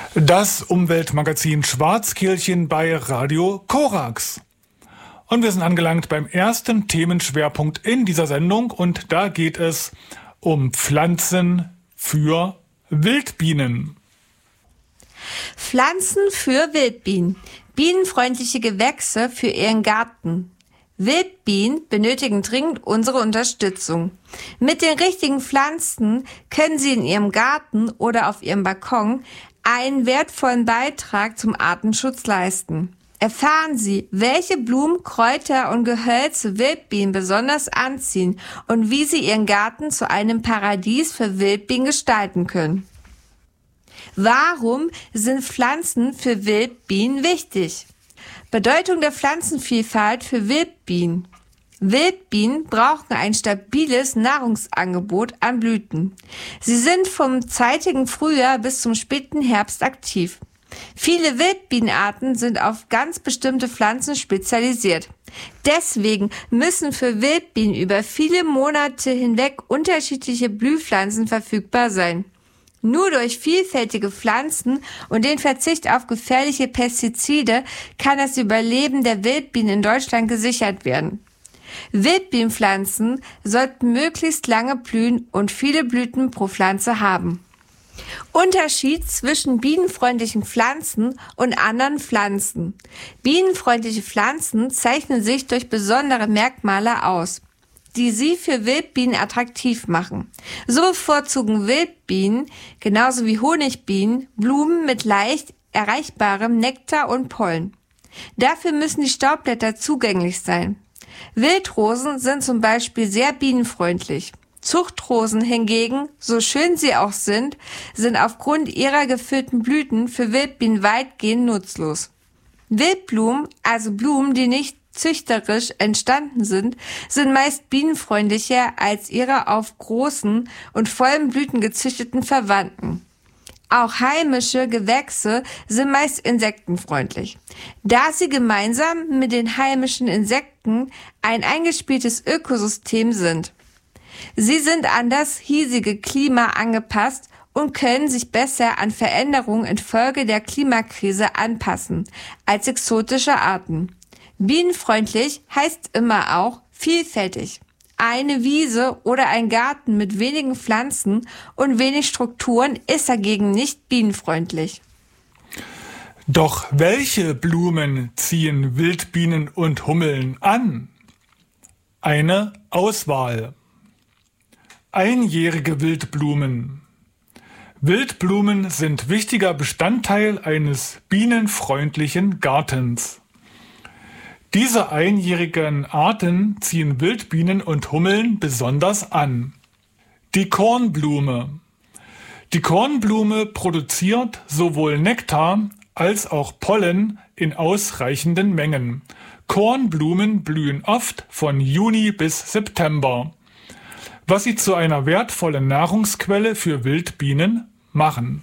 Das Umweltmagazin Schwarzkehlchen bei Radio Korax. Und wir sind angelangt beim ersten Themenschwerpunkt in dieser Sendung und da geht es um Pflanzen für Wildbienen. Pflanzen für Wildbienen. Bienenfreundliche Gewächse für Ihren Garten. Wildbienen benötigen dringend unsere Unterstützung. Mit den richtigen Pflanzen können Sie in Ihrem Garten oder auf Ihrem Balkon einen wertvollen Beitrag zum Artenschutz leisten. Erfahren Sie, welche Blumen, Kräuter und Gehölze Wildbienen besonders anziehen und wie Sie Ihren Garten zu einem Paradies für Wildbienen gestalten können. Warum sind Pflanzen für Wildbienen wichtig? Bedeutung der Pflanzenvielfalt für Wildbienen. Wildbienen brauchen ein stabiles Nahrungsangebot an Blüten. Sie sind vom zeitigen Frühjahr bis zum späten Herbst aktiv. Viele Wildbienenarten sind auf ganz bestimmte Pflanzen spezialisiert. Deswegen müssen für Wildbienen über viele Monate hinweg unterschiedliche Blühpflanzen verfügbar sein. Nur durch vielfältige Pflanzen und den Verzicht auf gefährliche Pestizide kann das Überleben der Wildbienen in Deutschland gesichert werden. Wildbienenpflanzen sollten möglichst lange blühen und viele Blüten pro Pflanze haben. Unterschied zwischen bienenfreundlichen Pflanzen und anderen Pflanzen. Bienenfreundliche Pflanzen zeichnen sich durch besondere Merkmale aus, die sie für Wildbienen attraktiv machen. So bevorzugen Wildbienen, genauso wie Honigbienen, Blumen mit leicht erreichbarem Nektar und Pollen. Dafür müssen die Staubblätter zugänglich sein. Wildrosen sind zum Beispiel sehr bienenfreundlich. Zuchtrosen hingegen, so schön sie auch sind aufgrund ihrer gefüllten Blüten für Wildbienen weitgehend nutzlos. Wildblumen, also Blumen, die nicht züchterisch entstanden sind meist bienenfreundlicher als ihre auf großen und vollen Blüten gezüchteten Verwandten. Auch heimische Gewächse sind meist insektenfreundlich, da sie gemeinsam mit den heimischen Insekten ein eingespieltes Ökosystem sind. Sie sind an das hiesige Klima angepasst und können sich besser an Veränderungen infolge der Klimakrise anpassen als exotische Arten. Bienenfreundlich heißt immer auch vielfältig. Eine Wiese oder ein Garten mit wenigen Pflanzen und wenig Strukturen ist dagegen nicht bienenfreundlich. Doch welche Blumen ziehen Wildbienen und Hummeln an? Eine Auswahl. Einjährige Wildblumen. Wildblumen sind wichtiger Bestandteil eines bienenfreundlichen Gartens. Diese einjährigen Arten ziehen Wildbienen und Hummeln besonders an. Die Kornblume. Die Kornblume produziert sowohl Nektar als auch Pollen in ausreichenden Mengen. Kornblumen blühen oft von Juni bis September, was sie zu einer wertvollen Nahrungsquelle für Wildbienen machen.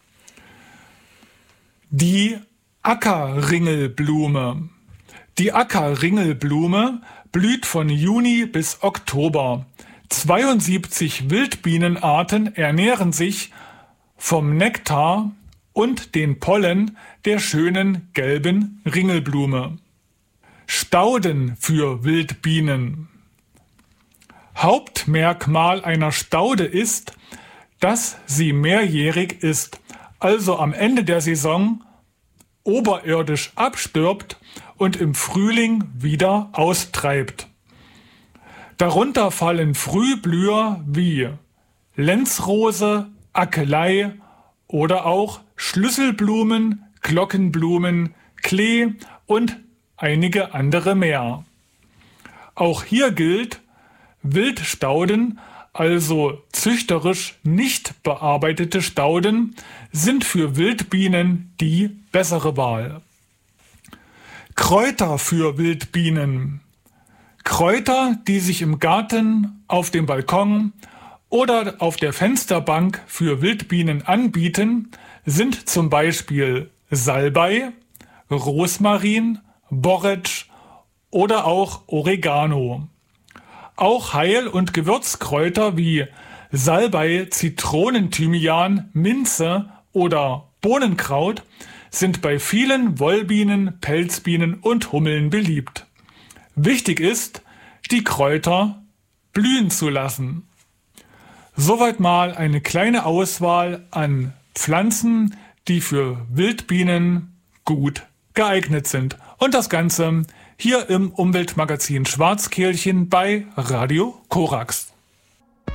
Die Ackerringelblume. Die Ackerringelblume blüht von Juni bis Oktober. 72 Wildbienenarten ernähren sich vom Nektar und den Pollen der schönen gelben Ringelblume. Stauden für Wildbienen. Hauptmerkmal einer Staude ist, dass sie mehrjährig ist, also am Ende der Saison oberirdisch abstirbt und im Frühling wieder austreibt. Darunter fallen Frühblüher wie Lenzrose, Akelei oder auch Schlüsselblumen, Glockenblumen, Klee und einige andere mehr. Auch hier gilt, Wildstauden, also züchterisch nicht bearbeitete Stauden, sind für Wildbienen die bessere Wahl. Kräuter für Wildbienen. Kräuter, die sich im Garten, auf dem Balkon oder auf der Fensterbank für Wildbienen anbieten, sind zum Beispiel Salbei, Rosmarin, Borretsch oder auch Oregano. Auch Heil- und Gewürzkräuter wie Salbei, Zitronenthymian, Minze oder Bohnenkraut sind bei vielen Wollbienen, Pelzbienen und Hummeln beliebt. Wichtig ist, die Kräuter blühen zu lassen. Soweit mal eine kleine Auswahl an Pflanzen, die für Wildbienen gut geeignet sind. Und das Ganze hier im Umweltmagazin Schwarzkehlchen bei Radio Korax.